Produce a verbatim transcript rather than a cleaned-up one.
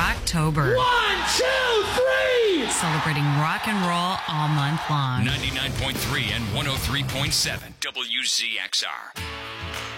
Rocktober. One, two, three! Celebrating rock and roll all month long. ninety-nine point three and one oh three point seven W Z X R.